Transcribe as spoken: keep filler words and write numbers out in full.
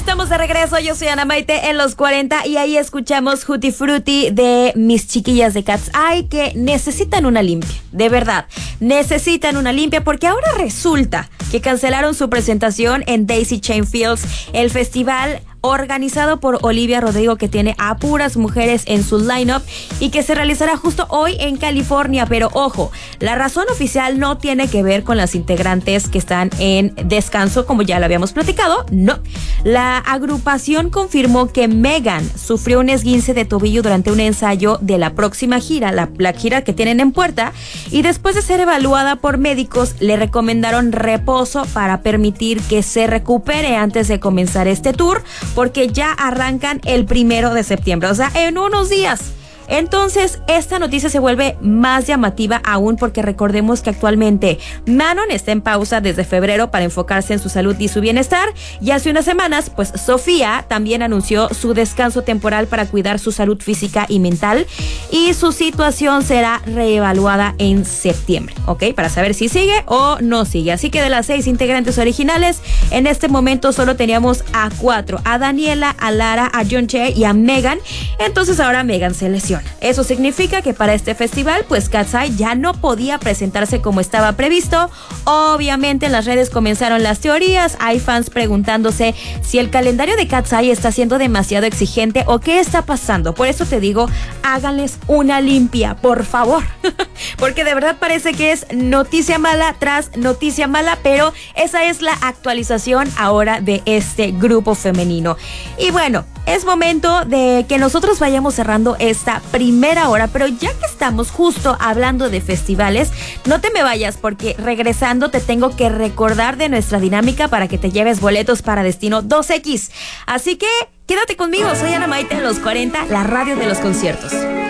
Estamos de regreso, yo soy Ana Maite en los cuarenta y ahí escuchamos Tutti Frutti de mis chiquillas de Cat's Eye que necesitan una limpia, de verdad, necesitan una limpia porque ahora resulta que cancelaron su presentación en Daisy Chain Fields, el festival organizado por Olivia Rodrigo que tiene a puras mujeres en su lineup y que se realizará justo hoy en California, pero ojo, la razón oficial no tiene que ver con las integrantes que están en descanso como ya lo habíamos platicado, no. La agrupación confirmó que Megan sufrió un esguince de tobillo durante un ensayo de la próxima gira, la, la gira que tienen en puerta, y después de ser evaluada por médicos le recomendaron reposo para permitir que se recupere antes de comenzar este tour, porque ya arrancan el primero de septiembre, o sea, en unos días. Entonces, esta noticia se vuelve más llamativa aún porque recordemos que actualmente Manon está en pausa desde febrero para enfocarse en su salud y su bienestar, y hace unas semanas, pues Sofía también anunció su descanso temporal para cuidar su salud física y mental, y su situación será reevaluada en septiembre, ¿ok? Para saber si sigue o no sigue. Así que de las seis integrantes originales, en este momento solo teníamos a cuatro, a Daniela, a Lara, a Yonche y a Megan. Entonces ahora Megan se lesiona. Eso significa que para este festival, pues Cat's Eye ya no podía presentarse como estaba previsto. Obviamente en las redes comenzaron las teorías. Hay fans preguntándose si el calendario de Cat's Eye está siendo demasiado exigente o qué está pasando. Por eso te digo, háganles una limpia, por favor. Porque de verdad parece que es noticia mala tras noticia mala, pero esa es la actualización ahora de este grupo femenino. Y bueno, es momento de que nosotros vayamos cerrando esta primera hora, pero ya que estamos justo hablando de festivales, no te me vayas porque regresando te tengo que recordar de nuestra dinámica para que te lleves boletos para Destino dos equis. Así que quédate conmigo, soy Ana Maite de los cuarenta, la radio de los conciertos.